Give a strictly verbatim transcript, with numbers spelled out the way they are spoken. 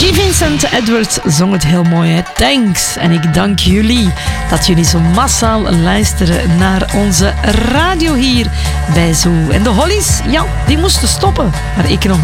G. Vincent Edwards zong het heel mooi, hè? Thanks. En ik dank jullie dat jullie zo massaal luisteren naar onze radio hier bij Zoo. En de Hollies, ja, die moesten stoppen. Maar ik nog